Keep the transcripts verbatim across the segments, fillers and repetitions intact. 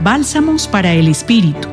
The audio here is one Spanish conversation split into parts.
Bálsamos para el Espíritu.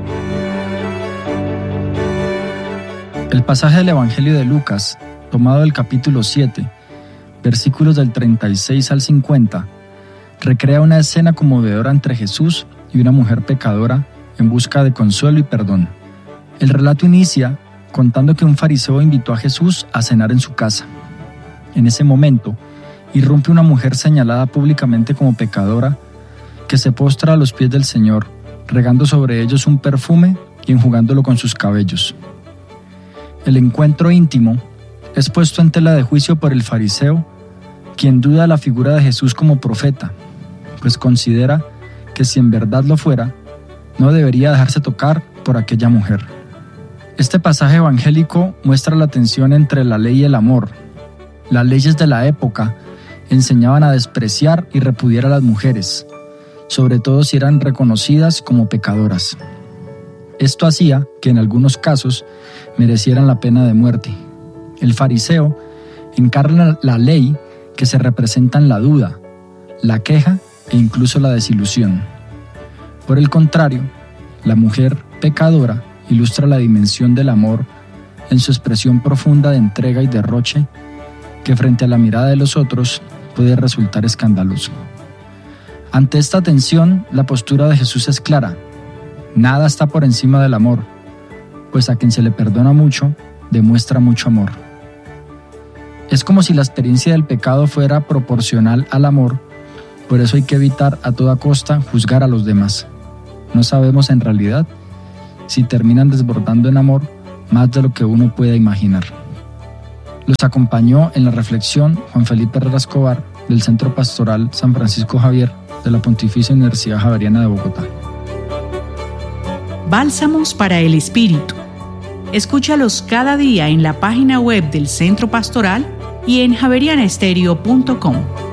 El pasaje del Evangelio de Lucas, tomado del capítulo siete, versículos del treinta y seis al cincuenta, recrea una escena conmovedora entre Jesús y una mujer pecadora en busca de consuelo y perdón. El relato inicia contando que un fariseo invitó a Jesús a cenar en su casa. En ese momento, irrumpe una mujer señalada públicamente como pecadora que se postra a los pies del Señor, regando sobre ellos un perfume y enjugándolo con sus cabellos. El encuentro íntimo es puesto en tela de juicio por el fariseo, quien duda la figura de Jesús como profeta, pues considera que si en verdad lo fuera, no debería dejarse tocar por aquella mujer. Este pasaje evangélico muestra la tensión entre la ley y el amor. Las leyes de la época enseñaban a despreciar y repudiar a las mujeres, sobre todo si eran reconocidas como pecadoras. Esto hacía que en algunos casos merecieran la pena de muerte. El fariseo encarna la ley que se representa en la duda, la queja e incluso la desilusión. Por el contrario, la mujer pecadora ilustra la dimensión del amor en su expresión profunda de entrega y derroche, que frente a la mirada de los otros puede resultar escandaloso. Ante esta tensión, la postura de Jesús es clara: nada está por encima del amor, pues a quien se le perdona mucho, demuestra mucho amor. Es como si la experiencia del pecado fuera proporcional al amor, por eso hay que evitar a toda costa juzgar a los demás. No sabemos en realidad si terminan desbordando en amor más de lo que uno pueda imaginar. Los acompañó en la reflexión Juan Felipe Herrera Escobar, del Centro Pastoral San Francisco Javier de la Pontificia Universidad Javeriana de Bogotá. Bálsamos para el Espíritu. Escúchalos cada día en la página web del Centro Pastoral y en javeriana estéreo punto com.